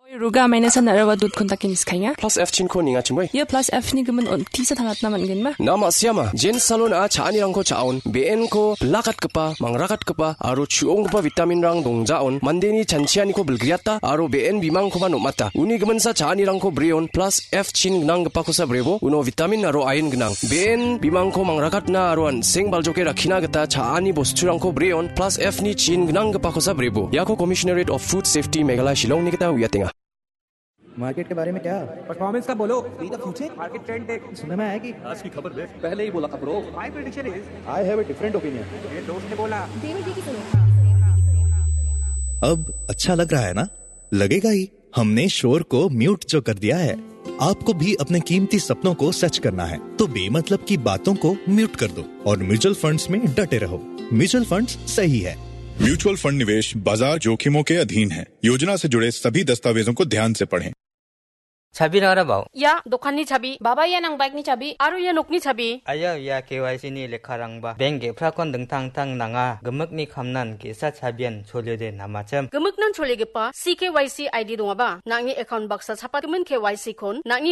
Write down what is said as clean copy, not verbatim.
Ruga may nasa narawa dud kontakin iskanya. Plus F chin ko ninga chimboy. Ye plus F ni gaman on tisa thalat naman gen ma. Nama siama jen salon a chaani rang ko chaon BN ko lakat kapa mangrakat kapa aro chuong kapa vitamin rang dongjaon mandeni chanchiani ko belgriata aro BN bimang ko ba nomata. Uni gaman sa chaani rang ko brion plus F chin gnang kapa ko sa brebo uno vitamin aro iron gnang. BN bimang ko mangrakat na aro an seng baljoke rakhina gata chaani bosturang ko brion plus F ni chin gnang kapa ko sa brebo. Yako Commissionerate of Food Safety Meghalaya Shillong ni kita uyatenga. Market के बारे में क्या performance का बोलो market trend देख सुना में आया कि आज की खबर देख पहले ही बोला था bro my prediction is I have a different opinion मेरे दोस्त ने बोला अब अच्छा लग रहा है ना? लगेगा ही। हमने शोर को म्यूट जो कर दिया है। आपको भी अपने कीमती सपनों को सच करना है तो बेमतलब की बातों को म्यूट कर दो और म्यूचुअल फंड्स में डटे रहो। म्यूचुअल फंड्स सही है। म्यूचुअल फंड निवेश बाजार जोखिमों के अधीन है। योजना से जुड़े सभी दस्तावेजों को ध्यान से पढ़ें। 차비 나가라봐오. 야, 독한니 차비. 바바야 낭바익니 차비. 아루야 녹니 차비. 아야, 야, KYC니 레카랑바. 뱅게 프라콘 등탕탕 나가. 금흑니 감난 기사 차비안 졸려대 남아점. 금흑난 졸리게빠. CKYC ID 동아바. 나니 account 박사 차파드문 KYC 콘. 나니